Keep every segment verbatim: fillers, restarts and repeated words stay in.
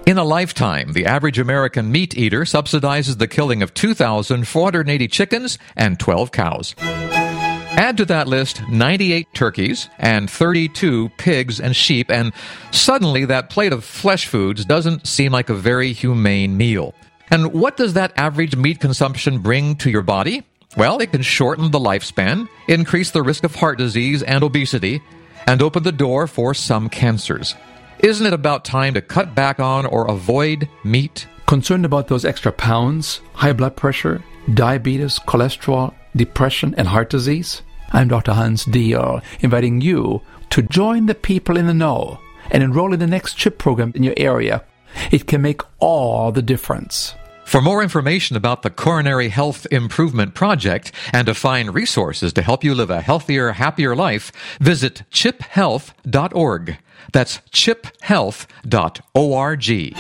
In a lifetime, the average American meat eater subsidizes the killing of two thousand four hundred eighty chickens and twelve cows. Add to that list ninety-eight turkeys and thirty-two pigs and sheep, and suddenly that plate of flesh foods doesn't seem like a very humane meal. And what does that average meat consumption bring to your body? Well, it can shorten the lifespan, increase the risk of heart disease and obesity, and open the door for some cancers. Isn't it about time to cut back on or avoid meat? Concerned about those extra pounds, high blood pressure, diabetes, cholesterol, depression, and heart disease? I'm Doctor Hans Diehl, inviting you to join the people in the know and enroll in the next CHIP program in your area. It can make all the difference. For more information about the Coronary Health Improvement Project and to find resources to help you live a healthier, happier life, visit chip health dot org. That's chip health dot org.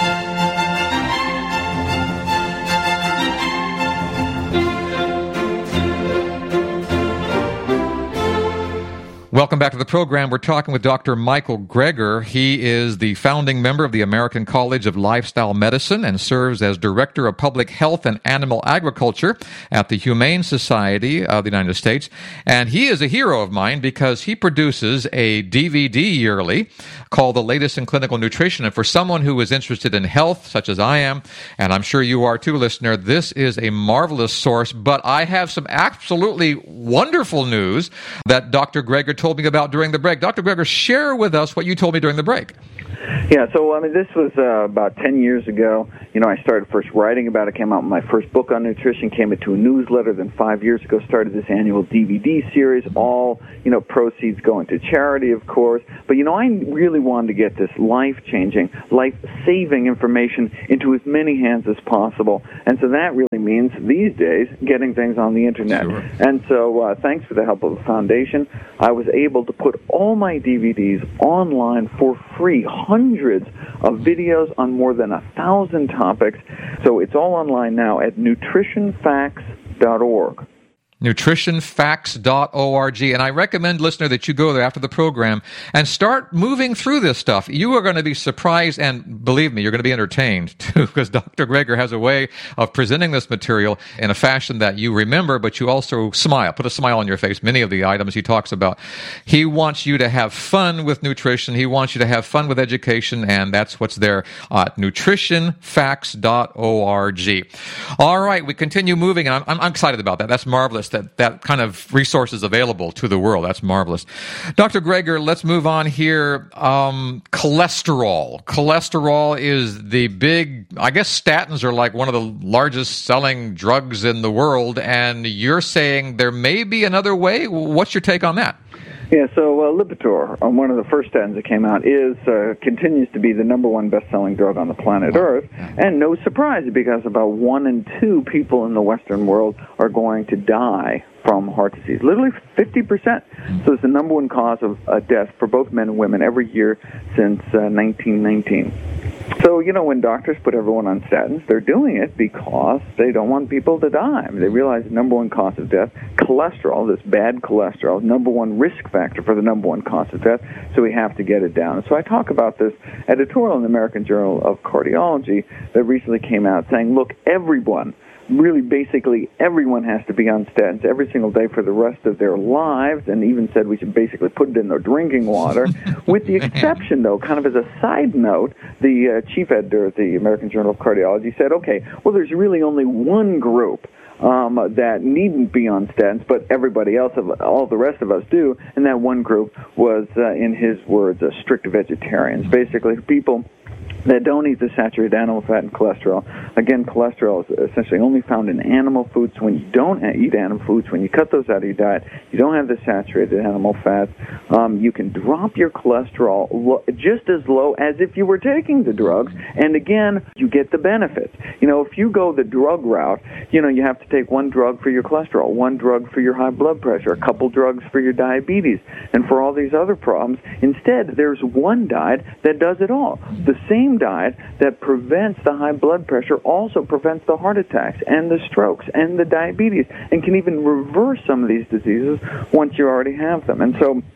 Welcome back to the program. We're talking with Doctor Michael Greger. He is the founding member of the American College of Lifestyle Medicine and serves as Director of Public Health and Animal Agriculture at the Humane Society of the United States. And he is a hero of mine because he produces a D V D yearly called The Latest in Clinical Nutrition. And for someone who is interested in health, such as I am, and I'm sure you are too, listener, this is a marvelous source. But I have some absolutely wonderful news that Doctor Greger told me about during the break. Doctor Greger, share with us what you told me during the break. Yeah, so I mean, this was uh, about ten years ago. You know, I started first writing about it, came out with my first book on nutrition, came into a newsletter, then five years ago started this annual D V D series, all, you know, proceeds going to charity, of course. But, you know, I really wanted to get this life-changing, life-saving information into as many hands as possible. And so that really means, these days, getting things on the Internet. Sure. And so uh, thanks for the help of the foundation, I was able to put all my D V Ds online for free, hundreds of videos on more than a thousand topics. So it's all online now at nutrition facts dot org. nutrition facts dot org. And I recommend, listener, that you go there after the program and start moving through this stuff. You are going to be surprised, and believe me, you're going to be entertained, too, because Doctor Greger has a way of presenting this material in a fashion that you remember, but you also smile. Put a smile on your face. Many of the items he talks about. He wants you to have fun with nutrition. He wants you to have fun with education, and that's what's there at nutrition facts dot org. All right, we continue moving, and I'm, I'm excited about that. That's marvelous. That, that kind of resources available to the world. That's marvelous. Doctor Greger, let's move on here. Um, cholesterol. Cholesterol is the big, I guess statins are like one of the largest selling drugs in the world, and you're saying there may be another way. What's your take on that? Yeah, so uh, Lipitor, uh, one of the first statins that came out, is uh, continues to be the number one best-selling drug on the planet Earth, and no surprise, because about one in two people in the Western world are going to die from heart disease, literally fifty percent. So it's the number one cause of uh, death for both men and women every year since uh, nineteen nineteen. So, you know, when doctors put everyone on statins, they're doing it because they don't want people to die. I mean, they realize the number one cause of death, cholesterol, this bad cholesterol, number one risk factor for the number one cause of death, so we have to get it down. And so I talk about this editorial in the American Journal of Cardiology that recently came out saying, look, everyone, really basically everyone has to be on statins every single day for the rest of their lives, and even said we should basically put it in their drinking water, with the exception, though, kind of as a side note, the uh, chief editor of the American Journal of Cardiology said, okay, well, there's really only one group Um, that needn't be on statins, but everybody else, all the rest of us do, and that one group was, uh, in his words, uh, strict vegetarians, basically people that don't eat the saturated animal fat and cholesterol. Again, cholesterol is essentially only found in animal foods. When you don't eat animal foods, when you cut those out of your diet, you don't have the saturated animal fats. Um, you can drop your cholesterol lo- just as low as if you were taking the drugs, and again, you get the benefits. You know, if you go the drug route, you know, you have to take one drug for your cholesterol, one drug for your high blood pressure, a couple drugs for your diabetes, and for all these other problems. Instead, there's one diet that does it all. The same diet that prevents the high blood pressure also prevents the heart attacks and the strokes and the diabetes, and can even reverse some of these diseases once you already have them. And so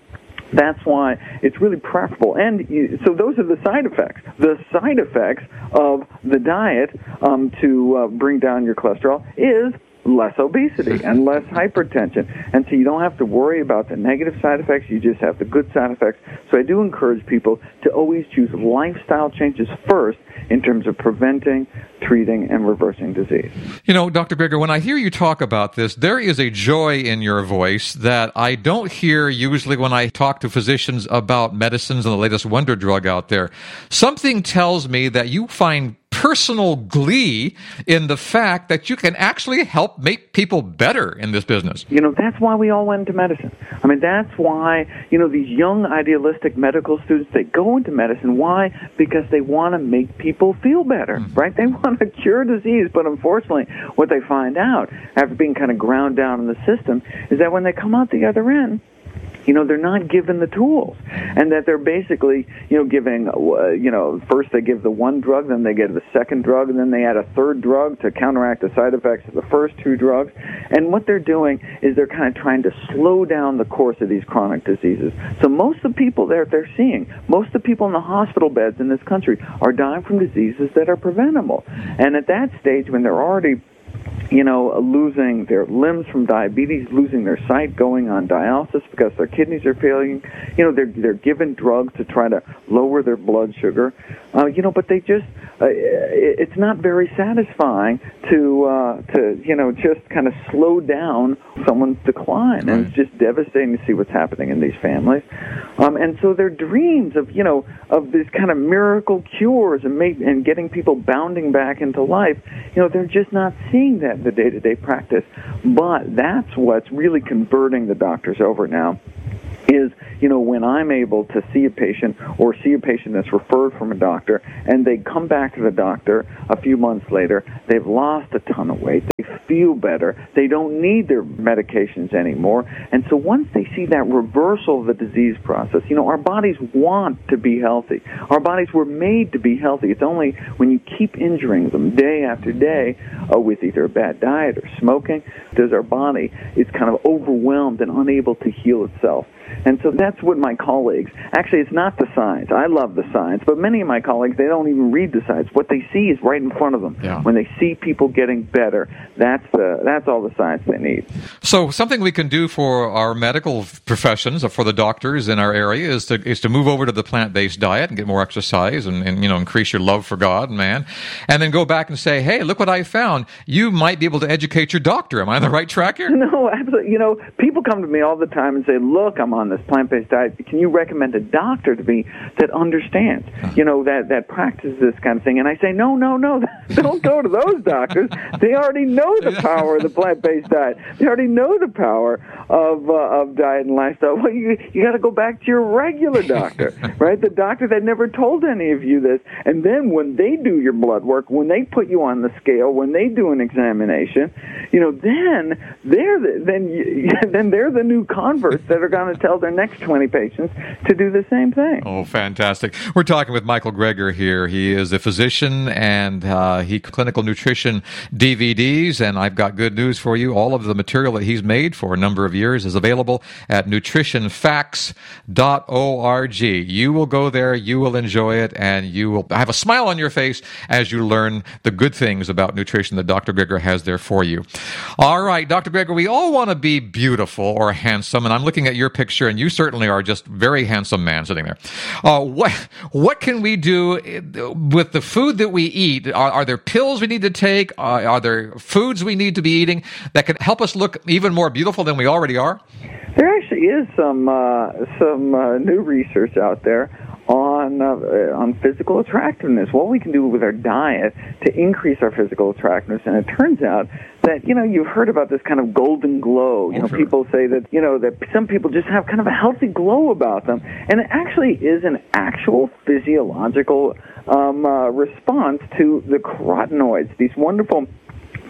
That's why it's really preferable. And you, so those are the side effects. The side effects of the diet um, to uh, bring down your cholesterol is less obesity and less hypertension. And so you don't have to worry about the negative side effects. You just have the good side effects. So I do encourage people to always choose lifestyle changes first in terms of preventing, treating, and reversing disease. You know, Doctor Greger, when I hear you talk about this, there is a joy in your voice that I don't hear usually when I talk to physicians about medicines and the latest wonder drug out there. Something tells me that you find personal glee in the fact that you can actually help make people better in this business. You know, that's why we all went into medicine. I mean, that's why, you know, these young idealistic medical students, they go into medicine. Why? Because they want to make people feel better, mm-hmm. right? They want to cure disease, but unfortunately, what they find out after being kind of ground down in the system is that when they come out the other end, you know, they're not given the tools, and that they're basically, you know, giving, uh, you know, first they give the one drug, then they give the second drug, and then they add a third drug to counteract the side effects of the first two drugs. And what they're doing is they're kind of trying to slow down the course of these chronic diseases. So most of the people that they're seeing, most of the people in the hospital beds in this country are dying from diseases that are preventable. And at that stage, when they're already you know, losing their limbs from diabetes, losing their sight, going on dialysis because their kidneys are failing. You know, they're they're given drugs to try to lower their blood sugar. Uh, you know, but they just uh, it's not very satisfying to uh, to you know just kind of slow down someone's decline, and it's just devastating to see what's happening in these families. Um, and so their dreams of you know of these kind of miracle cures and make, and getting people bounding back into life, you know, they're just not seeing that in the day-to-day practice. But that's what's really converting the doctors over now. Is, you know, when I'm able to see a patient or see a patient that's referred from a doctor and they come back to the doctor a few months later, they've lost a ton of weight, they feel better, they don't need their medications anymore. And so once they see that reversal of the disease process, you know, our bodies want to be healthy. Our bodies were made to be healthy. It's only when you keep injuring them day after day uh, with either a bad diet or smoking, does our body is kind of overwhelmed and unable to heal itself. And so that's what my colleagues, actually it's not the science. I love the science, but many of my colleagues, they don't even read the science. What they see is right in front of them. Yeah. When they see people getting better, that's the, that's all the science they need. So something we can do for our medical professions, or for the doctors in our area, is to is to move over to the plant-based diet and get more exercise and, and you know increase your love for God and man, and then go back and say, hey, look what I found. You might be able to educate your doctor. Am I on the right track here? No, absolutely. You know, people come to me all the time and say, look, I'm on this plant-based diet. Can you recommend a doctor to me that understands, you know, that, that practices this kind of thing? And I say, no, no, no, don't go to those doctors. They already know the power of the plant-based diet. They already know the power of uh, of diet and lifestyle. Well, you you got to go back to your regular doctor, right? The doctor that never told any of you this. And then when they do your blood work, when they put you on the scale, when they do an examination, you know, then they're the, then you, then they're the new converts that are going to tell their next twenty patients to do the same thing. Oh, fantastic. We're talking with Michael Greger here. He is a physician and uh, he clinical nutrition D V Ds, and I've got good news for you. All of the material that he's made for a number of years is available at nutrition facts dot org. You will go there, you will enjoy it, and you will have a smile on your face as you learn the good things about nutrition that Doctor Greger has there for you. All right, Doctor Greger, we all want to be beautiful or handsome, and I'm looking at your picture, and you certainly are just very handsome man sitting there. Uh, what what can we do with the food that we eat? Are, are there pills we need to take? Uh, are there foods we need to be eating that can help us look even more beautiful than we already are? There actually is some uh, some uh, new research out there on uh, on physical attractiveness, what we can do with our diet to increase our physical attractiveness. And it turns out that, you know, you've heard about this kind of golden glow. You know, sure. People say that, you know, that some people just have kind of a healthy glow about them. And it actually is an actual physiological um, uh, response to the carotenoids, these wonderful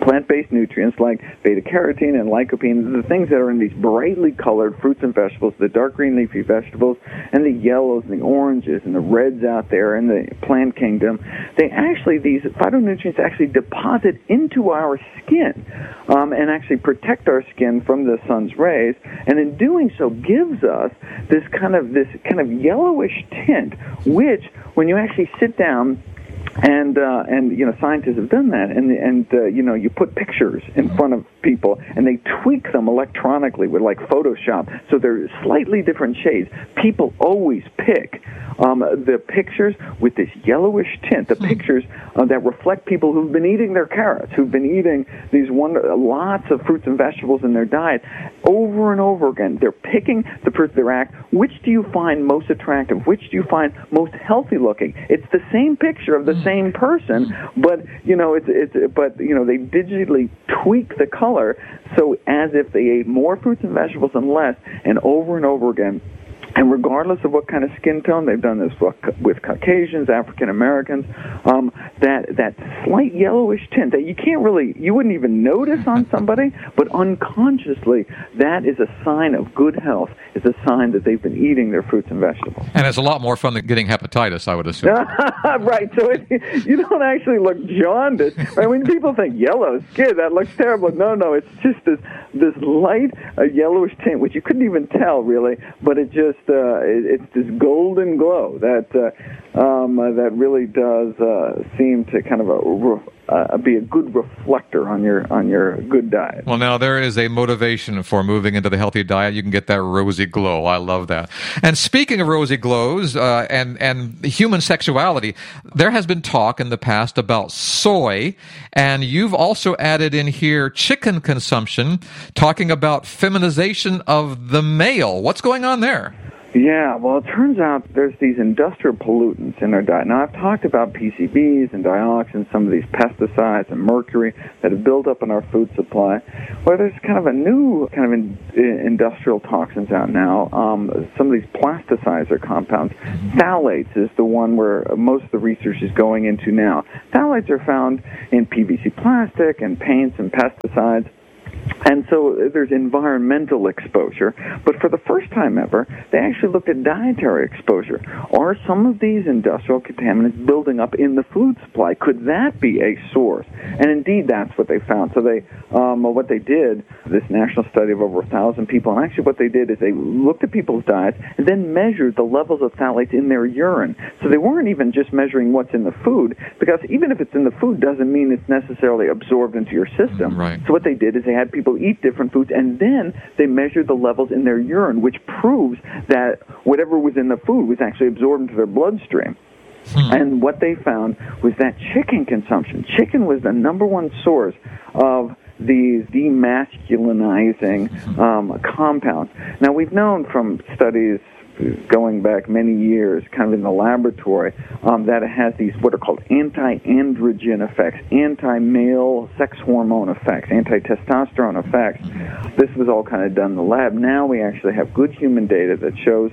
plant-based nutrients like beta-carotene and lycopene, the things that are in these brightly colored fruits and vegetables, the dark green leafy vegetables, and the yellows and the oranges and the reds out there in the plant kingdom, they actually, these phytonutrients actually deposit into our skin um, and actually protect our skin from the sun's rays, and in doing so gives us this kind of this kind of yellowish tint, which when you actually sit down and uh, and you know scientists have done that, and and uh, you know you put pictures in front of people and they tweak them electronically with like Photoshop, so they're slightly different shades. People always pick um, the pictures with this yellowish tint, the pictures uh, that reflect people who've been eating their carrots, who've been eating these wonder, lots of fruits and vegetables in their diet over and over again. They're picking the person, their act. Which do you find most attractive? Which do you find most healthy looking? It's the same picture of the same person, but you know it's it's but you know they digitally tweak the color so as if they ate more fruits and vegetables and less, and over and over again. And regardless of what kind of skin tone, they've done this with Caucasians, African Americans, um, that that slight yellowish tint that you can't really, you wouldn't even notice on somebody, but unconsciously, that is a sign of good health. It's a sign that they've been eating their fruits and vegetables. And it's a lot more fun than getting hepatitis, I would assume. Right, so it, you don't actually look jaundiced. Right? When people think yellow skin, that looks terrible. No, no, it's just this this light uh, yellowish tint, which you couldn't even tell really, but it just uh, it, it's this golden glow that uh, um, uh, that really does uh, seem to kind of a, uh, be a good reflector on your on your good diet. Well, now there is a motivation for moving into the healthy diet. You can get that rosy glow. I love that. And speaking of rosy glows uh, and and human sexuality, there has been talk in the past about soy, and you've also added in here chicken consumption, talking about feminization of the male. What's going on there? Yeah, well, it turns out there's these industrial pollutants in our diet. Now, I've talked about P C Bs and dioxins, some of these pesticides and mercury that have built up in our food supply. Well, there's kind of a new kind of in, in industrial toxins out now. Um, some of these plasticizer compounds. Phthalates is the one where most of the research is going into now. Phthalates are found in P V C plastic and paints and pesticides. And so there's environmental exposure, but for the first time ever, they actually looked at dietary exposure. Are some of these industrial contaminants building up in the food supply? Could that be a source? And indeed, that's what they found. So they, um, what they did, this national study of over a thousand people, and actually what they did is they looked at people's diets and then measured the levels of phthalates in their urine. So they weren't even just measuring what's in the food, because even if it's in the food doesn't mean it's necessarily absorbed into your system. Right. So what they did is they had people eat different foods, and then they measured the levels in their urine, which proves that whatever was in the food was actually absorbed into their bloodstream. Hmm. And what they found was that chicken consumption, chicken was the number one source of these demasculinizing um, compounds. Now, we've known from studies going back many years, kind of in the laboratory, um, that it has these what are called anti-androgen effects, anti-male sex hormone effects, anti-testosterone effects. This was all kind of done in the lab. Now we actually have good human data that shows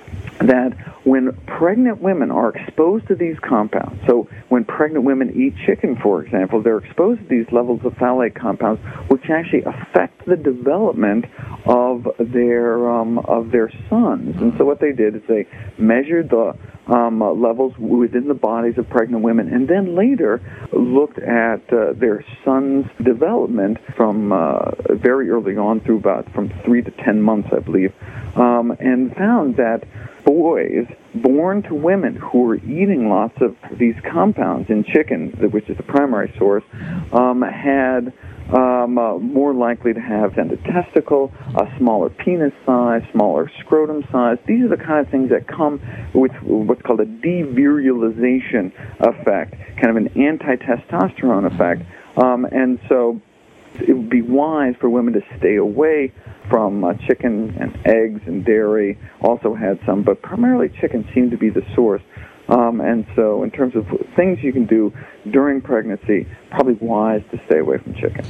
that when pregnant women are exposed to these compounds, so when pregnant women eat chicken, for example, they're exposed to these levels of phthalate compounds, which actually affect the development of their um, of their sons. And so what they did is they measured the um, uh, levels within the bodies of pregnant women, and then later looked at uh, their sons' development from uh, very early on through about from three to ten months, I believe, um, and found that boys born to women who were eating lots of these compounds in chicken, which is the primary source, um, had um, uh, more likely to have then a testicle, a smaller penis size, smaller scrotum size. These are the kind of things that come with what's called a devirilization effect, kind of an anti-testosterone effect. Um, and so it would be wise for women to stay away from uh, chicken and eggs and dairy. Also had some, but primarily chicken seemed to be the source. Um, and so in terms of things you can do during pregnancy, probably wise to stay away from chicken.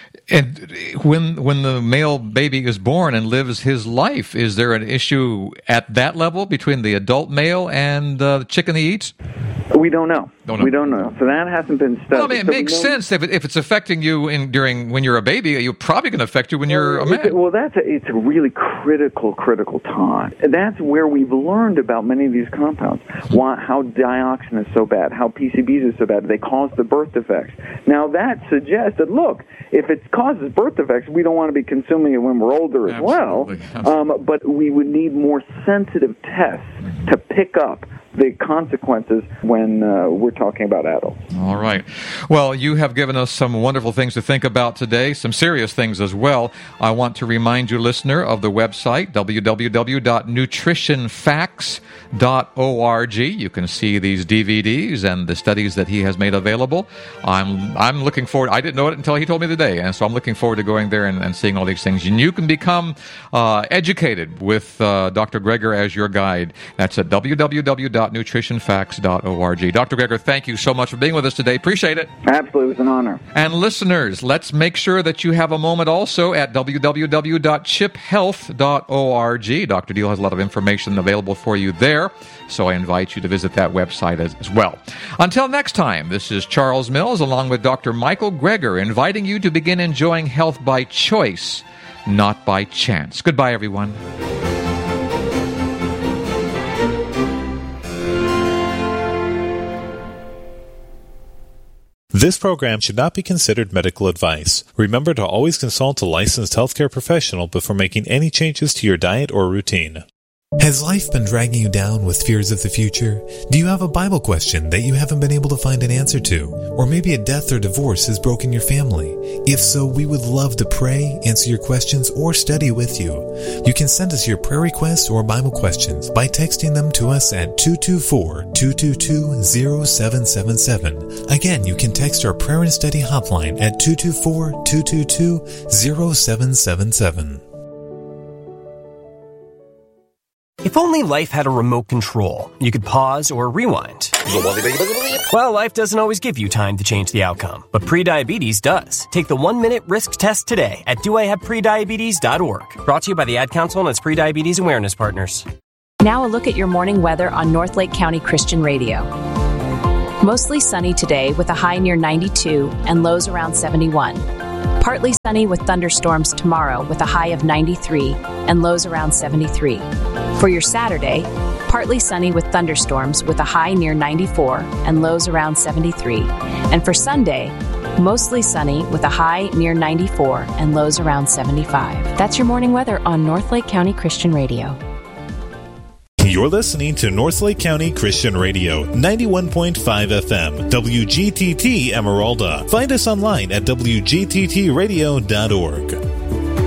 And when when the male baby is born and lives his life, is there an issue at that level between the adult male and uh, the chicken he eats? We don't know. Don't know. We don't know. So that hasn't been studied. Well, I mean, it so makes know, sense if, it, if it's affecting you in during when you're a baby. You're probably going to affect you when you're a man. Well, that's a, it's a really critical, critical time. And that's where we've learned about many of these compounds. Why, how dioxin is so bad, how P C Bs are so bad. They cause the birth defects. Now, that suggests that, look, if it causes birth defects, we don't want to be consuming it when we're older as Absolutely. well. Absolutely. Um, but we would need more sensitive tests to pick up the consequences when uh, we're talking about adults. All right. Well, you have given us some wonderful things to think about today, some serious things as well. I want to remind you, listener, of the website, w w w dot nutrition facts dot org. You can see these D V Ds and the studies that he has made available. I'm I'm looking forward. I didn't know it until he told me today, and so I'm looking forward to going there and, and seeing all these things. And you can become uh, educated with uh, Doctor Greger as your guide. That's at w w w dot nutrition facts dot org. Doctor Greger, thank you so much for being with us today. Appreciate it. Absolutely. It was an honor. And listeners, let's make sure that you have a moment also at w w w dot chip health dot org. Doctor Deal has a lot of information available for you there, so I invite you to visit that website as, as well. Until next time, this is Charles Mills along with Doctor Michael Greger inviting you to begin enjoying health by choice, not by chance. Goodbye, everyone. This program should not be considered medical advice. Remember to always consult a licensed healthcare professional before making any changes to your diet or routine. Has life been dragging you down with fears of the future? Do you have a Bible question that you haven't been able to find an answer to? Or maybe a death or divorce has broken your family? If so, we would love to pray, answer your questions, or study with you. You can send us your prayer requests or Bible questions by texting them to us at two two four, two two two, zero seven seven seven. Again, you can text our prayer and study hotline at two two four, two two two, zero seven seven seven. If only life had a remote control, you could pause or rewind. Well, life doesn't always give you time to change the outcome, but prediabetes does. Take the one-minute risk test today at do I have prediabetes dot org. Brought to you by the Ad Council and its Prediabetes Awareness Partners. Now a look at your morning weather on North Lake County Christian Radio. Mostly sunny today with a high near ninety-two and lows around seventy-one. Partly sunny with thunderstorms tomorrow with a high of ninety-three and lows around seventy-three. For your Saturday, partly sunny with thunderstorms with a high near ninety-four and lows around seventy-three. And for Sunday, mostly sunny with a high near ninety-four and lows around seventy-five. That's your morning weather on North Lake County Christian Radio. You're listening to North Lake County Christian Radio, ninety-one point five F M, W G T T Emeralda. Find us online at w g t t radio dot org.